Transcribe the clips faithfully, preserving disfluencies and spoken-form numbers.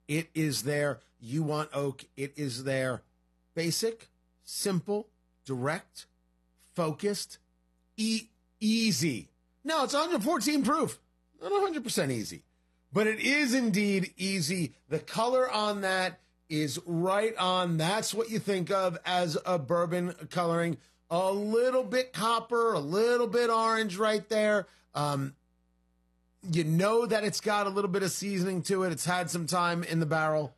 It is there. You want oak. It is there. Basic, simple, direct, focused, e- easy. No, it's one fourteen proof. Not one hundred percent easy. But it is indeed easy. The color on that is right on. That's what you think of as a bourbon coloring. A little bit copper, a little bit orange right there. Um, you know that it's got a little bit of seasoning to it. It's had some time in the barrel.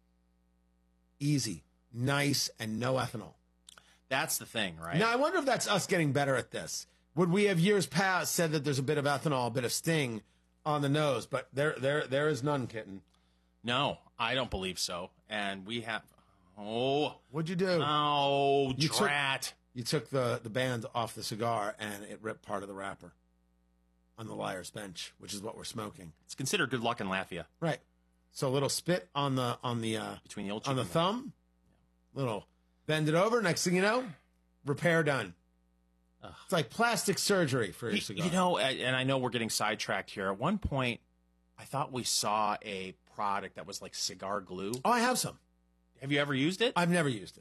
Easy, nice, and no ethanol. That's the thing, right? Now, I wonder if that's us getting better at this. Would we have years past said that there's a bit of ethanol, a bit of sting on the nose? But there, there, there is none, kitten. No, I don't believe so. And we have. Oh, what'd you do? Oh, you drat! Took, you took the the band off the cigar, and it ripped part of the wrapper on the liar's bench, which is what we're smoking. It's considered good luck in Latvia, right? So a little spit on the on the uh, between the old on the thumb, yeah. Little bend it over. Next thing you know, repair done. Ugh. It's like plastic surgery for your cigar. You know, and I know we're getting sidetracked here. At one point, I thought we saw a product that was like cigar glue. Oh, I have some. Have you ever used it? I've never used it.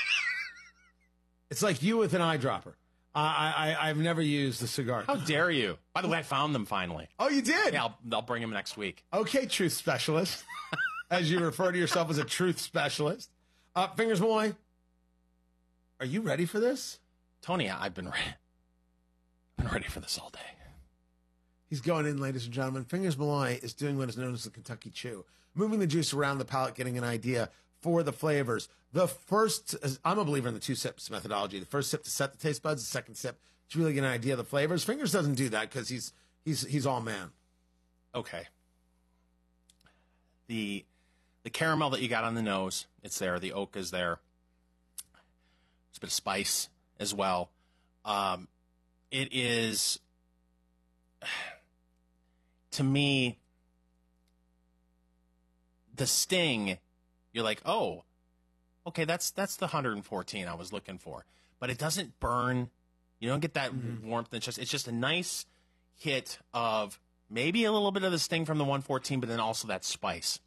It's like you with an eyedropper. I, I, I've never used a cigar. How dare you? By the way, I found them finally. Oh, you did? Yeah, I'll, I'll bring them next week. Okay, truth specialist. As you refer to yourself as a truth specialist. Uh, Fingers Malloy, are you ready for this? Tony, I've been, re- been ready for this all day. He's going in, ladies and gentlemen. Fingers Malloy is doing what is known as the Kentucky Chew, moving the juice around the palate, getting an idea for the flavors. The first, I'm a believer in the two sips methodology. The first sip to set the taste buds, the second sip to really get an idea of the flavors. Fingers doesn't do that because he's he's he's all man. Okay. The the caramel that you got on the nose, it's there. The oak is there. There's a bit of spice as well. Um, it is, to me, the sting. You're like, oh, okay, that's that's the one fourteen I was looking for. But it doesn't burn. You don't get that mm-hmm. warmth. It's just, it's just a nice hit of maybe a little bit of the sting from the one fourteen, but then also that spice.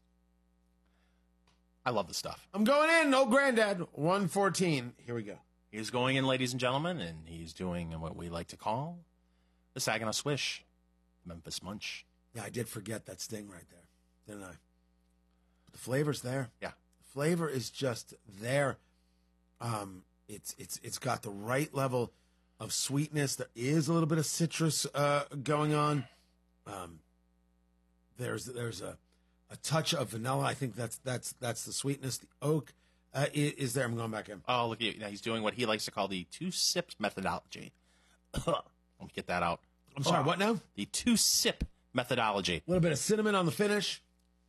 I love the stuff. I'm going in. Oh, granddad. one fourteen. Here we go. He's going in, ladies and gentlemen, and he's doing what we like to call the Saginaw Swish, Memphis Munch. Yeah, I did forget that sting right there, didn't I? The flavor's there. Yeah. The flavor is just there. Um, it's it's it's got the right level of sweetness. There is a little bit of citrus uh, going on. Um, there's there's a, a touch of vanilla. I think that's that's that's the sweetness. The oak uh, is, is there. I'm going back in. Oh, look at you. Now he's doing what he likes to call the two sips methodology. Let me get that out. I'm sorry, oh, what now? The two sip methodology. A little bit of cinnamon on the finish.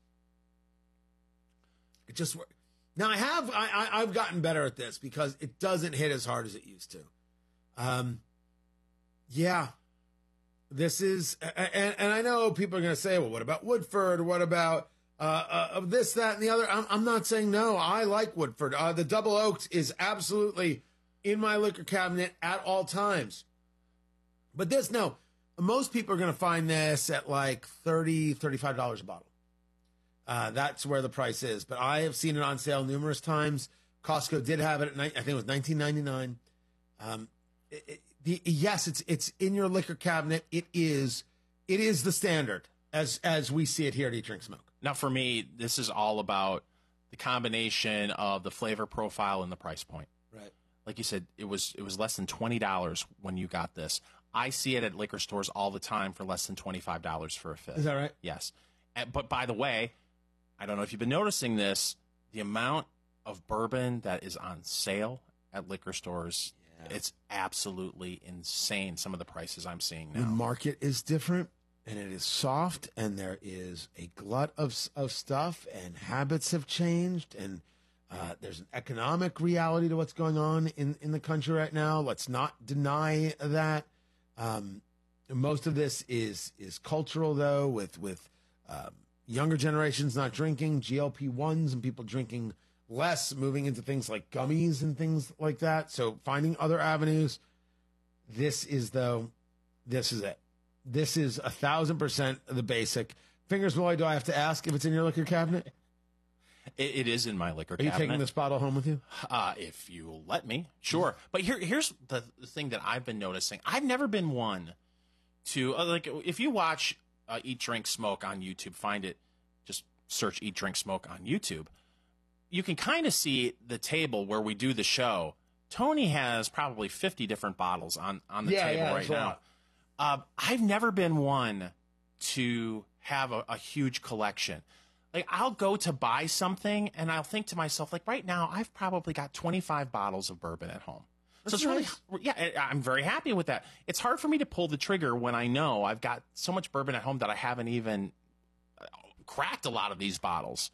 It just now I have I, I I've gotten better at this because it doesn't hit as hard as it used to. Um, yeah, this is and, and I know people are going to say, well, what about Woodford? What about uh, uh, this, that, and the other? I'm, I'm not saying no. I like Woodford. Uh, the double oaked is absolutely in my liquor cabinet at all times. But this, no, most people are going to find this at like thirty, thirty-five dollars a bottle. Uh, that's where the price is. But I have seen it on sale numerous times. Costco did have it at, I think it was nineteen ninety-nine. Um, it, it, the, yes, it's it's in your liquor cabinet. It is it is the standard as as we see it here at Eat Drink Smoke. Now, for me, this is all about the combination of the flavor profile and the price point. Right. Like you said, it was it was less than twenty dollars when you got this. I see it at liquor stores all the time for less than twenty-five dollars for a fifth. Is that right? Yes. But by the way, I don't know if you've been noticing this, the amount of bourbon that is on sale at liquor stores, yeah. It's absolutely insane, some of the prices I'm seeing now. The market is different, and it is soft, and there is a glut of of stuff, and habits have changed, and uh, there's an economic reality to what's going on in, in the country right now. Let's not deny that. Um, most of this is is cultural, though, with, with um, younger generations not drinking, G L P ones and people drinking less, moving into things like gummies and things like that. So finding other avenues. This is, though, this is it. This is a thousand percent the basic. Fingers Malloy, do I have to ask if it's in your liquor cabinet? It, it is in my liquor Are you cabinet. taking this bottle home with you? Uh, if you let me, sure. But here, here's the, the thing that I've been noticing. I've never been one to, uh, like, if you watch uh, Eat, Drink, Smoke on YouTube, find it, just search Eat, Drink, Smoke on YouTube. You can kind of see the table where we do the show. Tony has probably fifty different bottles on, on the yeah, table yeah, right now. Uh, I've never been one to have a, a huge collection. Like, I'll go to buy something, and I'll think to myself, like, right now, I've probably got twenty-five bottles of bourbon at home. So it's really, yeah, I'm very happy with that. It's hard for me to pull the trigger when I know I've got so much bourbon at home that I haven't even cracked a lot of these bottles.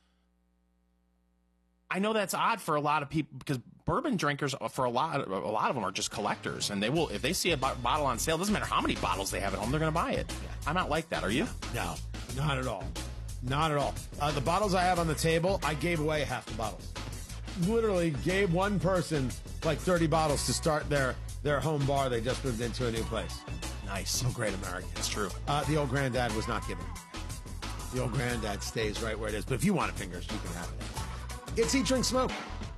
I know that's odd for a lot of people because bourbon drinkers, for a lot, a lot of them are just collectors, and they will, if they see a bo- bottle on sale, doesn't matter how many bottles they have at home, they're going to buy it. I'm not like that. Are you? No, not at all. Not at all. Uh, the bottles I have on the table, I gave away half the bottles. Literally gave one person like thirty bottles to start their, their home bar. They just moved into a new place. Nice. Oh, great American. It's true. Uh, the old granddad was not given. The old granddad stays right where it is. But if you want it fingers, you can have it. It's Eat, Drink, Smoke.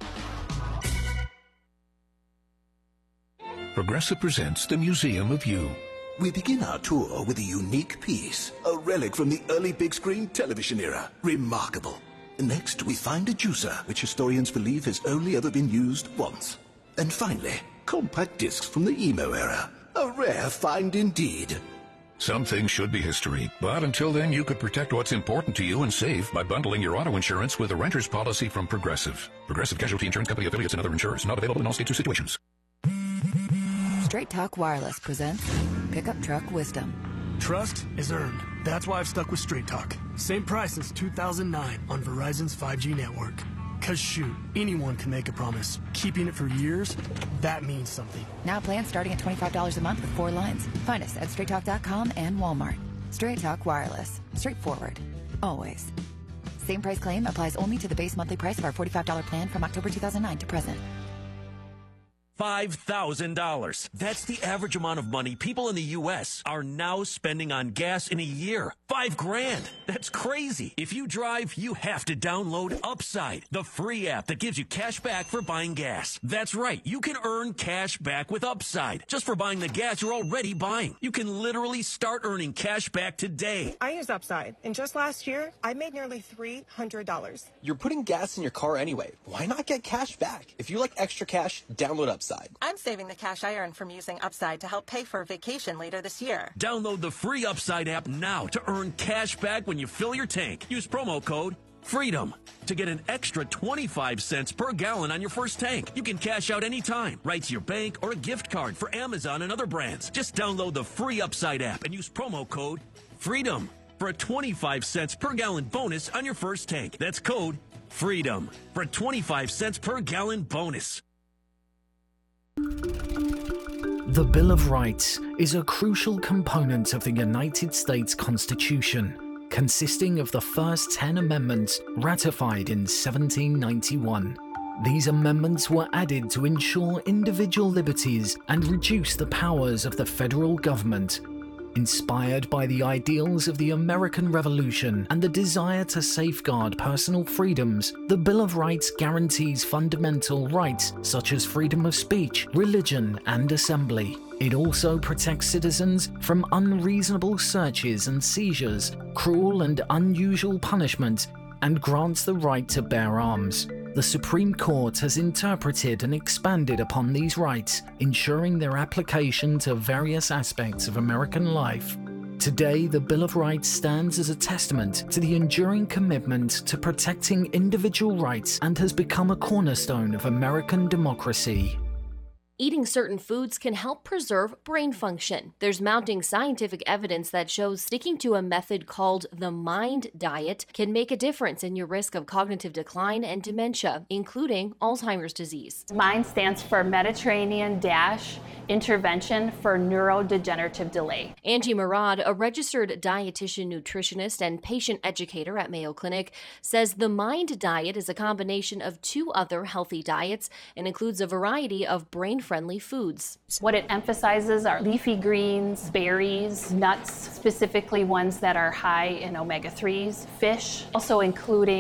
Progressive presents the Museum of You. We begin our tour with a unique piece, a relic from the early big screen television era. Remarkable. Next, we find a juicer, which historians believe has only ever been used once. And finally, compact discs from the emo era. A rare find indeed. Some things should be history, but until then you could protect what's important to you and save by bundling your auto insurance with a renter's policy from Progressive. Progressive Casualty Insurance Company affiliates and other insurers. Not available in all states or situations. Straight Talk Wireless presents Pickup Truck Wisdom. Trust is earned. That's why I've stuck with Straight Talk. Same price since two thousand nine on Verizon's five G network. Cause shoot, anyone can make a promise. Keeping it for years, that means something. Now plans starting at twenty-five dollars a month with four lines. Find us at straight talk dot com and Walmart. Straight Talk Wireless. Straightforward. Always. Same price claim applies only to the base monthly price of our forty-five dollars plan from October two thousand nine to present. five thousand dollars. That's the average amount of money people in the U S are now spending on gas in a year. Five grand. That's crazy. If you drive, you have to download Upside, the free app that gives you cash back for buying gas. That's right. You can earn cash back with Upside just for buying the gas you're already buying. You can literally start earning cash back today. I use Upside, and just last year, I made nearly three hundred dollars. You're putting gas in your car anyway. Why not get cash back? If you like extra cash, download Upside. I'm saving the cash I earn from using Upside to help pay for a vacation later this year. Download the free Upside app now to earn cash back when you fill your tank. Use promo code FREEDOM to get an extra twenty-five cents per gallon on your first tank. You can cash out anytime, right to your bank or a gift card for Amazon and other brands. Just download the free Upside app and use promo code FREEDOM for a twenty-five cents per gallon bonus on your first tank. That's code FREEDOM for a twenty-five cents per gallon bonus. The Bill of Rights is a crucial component of the United States Constitution, consisting of the first ten amendments ratified in seventeen ninety-one. These amendments were added to ensure individual liberties and reduce the powers of the federal government. Inspired by the ideals of the American Revolution and the desire to safeguard personal freedoms, the Bill of Rights guarantees fundamental rights such as freedom of speech, religion, and assembly. It also protects citizens from unreasonable searches and seizures, cruel and unusual punishment, and grants the right to bear arms. The Supreme Court has interpreted and expanded upon these rights, ensuring their application to various aspects of American life. Today, the Bill of Rights stands as a testament to the enduring commitment to protecting individual rights and has become a cornerstone of American democracy. Eating certain foods can help preserve brain function. There's mounting scientific evidence that shows sticking to a method called the MIND diet can make a difference in your risk of cognitive decline and dementia, including Alzheimer's disease. MIND stands for Mediterranean Dash Intervention for Neurodegenerative Delay. Angie Murad, a registered dietitian, nutritionist, and patient educator at Mayo Clinic, says the MIND diet is a combination of two other healthy diets and includes a variety of brain-friendly foods. What it emphasizes are leafy greens, berries, nuts, specifically ones that are high in omega threes, fish, also including